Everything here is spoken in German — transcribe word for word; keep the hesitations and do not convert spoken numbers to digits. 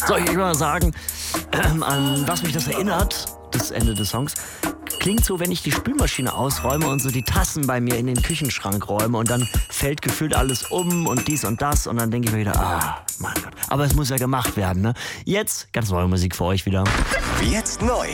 Soll ich mal sagen, ähm, an was mich das erinnert, das Ende des Songs, klingt so, wenn ich die Spülmaschine ausräume und so die Tassen bei mir in den Küchenschrank räume und dann fällt gefühlt alles um und dies und das und dann denke ich mir wieder, ah, mein Gott. Aber es muss ja gemacht werden, ne? Jetzt ganz neue Musik für euch wieder. Jetzt neu.